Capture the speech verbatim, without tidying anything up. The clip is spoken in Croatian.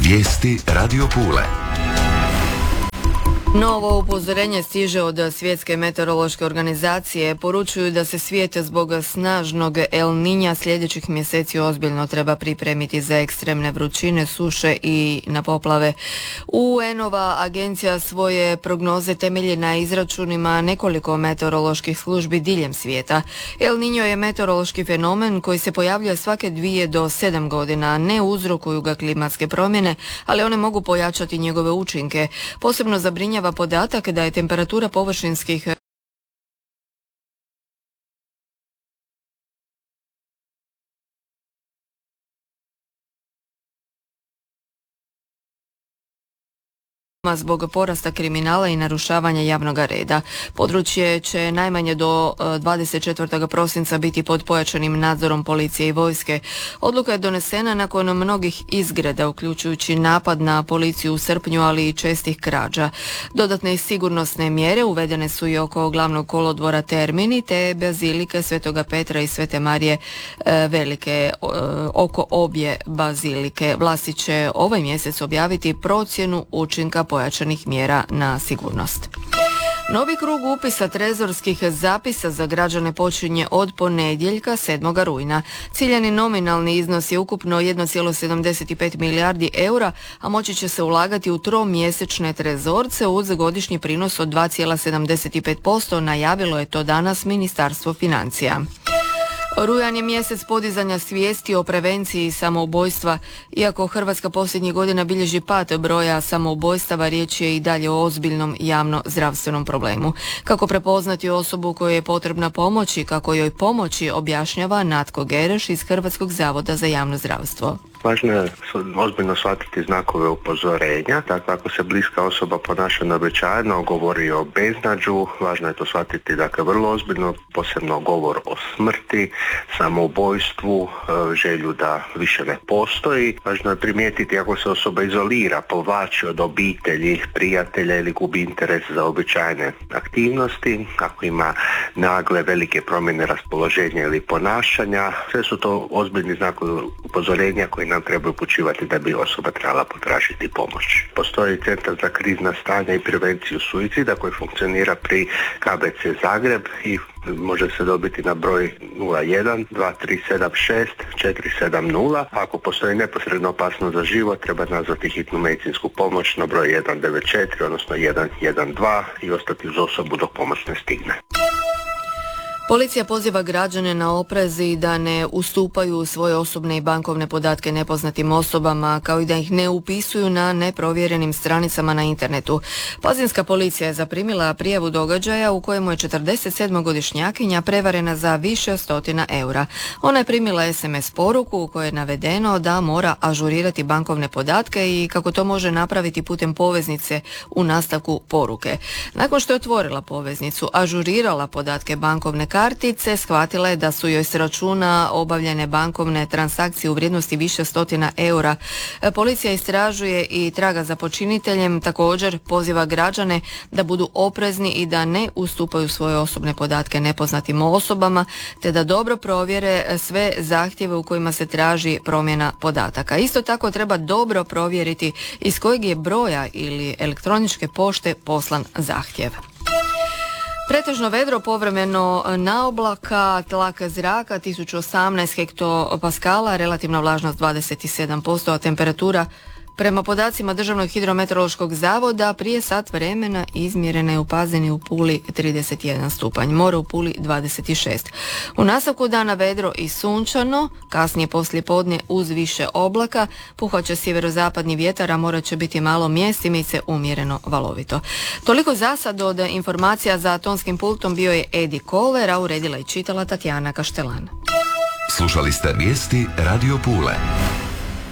Vijesti Radio Pule. Novo upozorenje stiže od Svjetske meteorološke organizacije. Poručuju da se svijet zbog snažnog El Niña sljedećih mjeseci ozbiljno treba pripremiti za ekstremne vrućine, suše i na poplave. U en-ova agencija svoje prognoze temelji na izračunima nekoliko meteoroloških službi diljem svijeta. El Niño je meteorološki fenomen koji se pojavljuje svake dvije do sedam godina. Ne uzrokuju ga klimatske promjene, ali one mogu pojačati njegove učinke. Posebno zabrinjava podatak da je temperatura površinskih zbog porasta kriminala i narušavanja javnog reda. Područje će najmanje do dvadeset četvrtog prosinca biti pod pojačanim nadzorom policije i vojske. Odluka je donesena nakon mnogih izgreda, uključujući napad na policiju u srpnju, ali i čestih krađa. Dodatne sigurnosne mjere uvedene su i oko glavnog kolodvora Termini te bazilike Svetoga Petra i Svete Marije Velike. Oko obje bazilike vlasti će ovaj mjesec objaviti procjenu učinka pojačanih mjera na sigurnost. Novi krug upisa trezorskih zapisa za građane počinje od ponedjeljka sedmog rujna. Ciljani nominalni iznos je ukupno jedan zarez sedamdeset pet milijardi eura, a moći će se ulagati u tromjesečne trezorce uz godišnji prinos od dva zarez sedamdeset pet posto, najavilo je to danas Ministarstvo financija. Rujan je mjesec podizanja svijesti o prevenciji samoubojstva. Iako Hrvatska posljednjih godina bilježi pad broja samoubojstava, riječ je i dalje o ozbiljnom javno-zdravstvenom problemu. Kako prepoznati osobu kojoj je potrebna pomoć i kako joj pomoći, objašnjava Natko Gereš iz Hrvatskog zavoda za javno zdravstvo. Važno je ozbiljno shvatiti znakove upozorenja. Dakle, ako se bliska osoba ponaša neuobičajeno, govori o beznađu, važno je to shvatiti, dakle, vrlo ozbiljno, posebno govor o smrti, samoubojstvu, želju da više ne postoji. Važno je primijetiti ako se osoba izolira, povlači od obitelji, prijatelja ili gubi interes za običajne aktivnosti, ako ima nagle velike promjene raspoloženja ili ponašanja. Sve su to ozbiljni znakovi upozorenja koji nam treba upućivati da bi osoba trebala potražiti pomoć. Postoji Centar za krizna stanja i prevenciju suicida koji funkcionira pri ka be ce Zagreb i može se dobiti na broj nula jedan dva tri sedam šest četiri sedam nula. Ako postoji neposredna opasnost za život, treba nazvati hitnu medicinsku pomoć na broj jedan devet četiri, odnosno jedan jedan dva i ostati uz osobu dok pomoć ne stigne. Policija poziva građane na oprez i da ne ustupaju svoje osobne i bankovne podatke nepoznatim osobama, kao i da ih ne upisuju na neprovjerenim stranicama na internetu. Pazinska policija je zaprimila prijavu događaja u kojemu je četrdesetsedmogodišnjakinja prevarena za više stotina eura. Ona je primila es em es poruku u kojoj je navedeno da mora ažurirati bankovne podatke i kako to može napraviti putem poveznice u nastavku poruke. Nakon što je otvorila poveznicu, ažurirala podatke bankovne kartice, shvatila je da su joj s računa obavljene bankovne transakcije u vrijednosti više stotina eura. Policija istražuje i traga za počiniteljem, također poziva građane da budu oprezni i da ne ustupaju svoje osobne podatke nepoznatim osobama, te da dobro provjere sve zahtjeve u kojima se traži promjena podataka. Isto tako treba dobro provjeriti iz kojeg je broja ili elektroničke pošte poslan zahtjev. Pretežno vedro, povremeno na oblaka, tlak zraka tisuću osamnaest hektopaskala, relativna vlažnost dvadeset sedam posto, a temperatura prema podacima Državnog hidrometeorološkog zavoda prije sat vremena izmjerena je u Pazini u Puli trideset jedan stupanj, more u Puli dvadeset šest. U nastavku dana vedro i sunčano, kasnije poslije podne uz više oblaka, puhat će sjeverozapadni vjetar, a more će biti malo mjestimice umjereno valovito. Toliko za sad. Od informacija za tonskim pultom bio je Edi Koler, a uredila i čitala Tatjana Kaštelan. Slušali ste vijesti Radio Pule.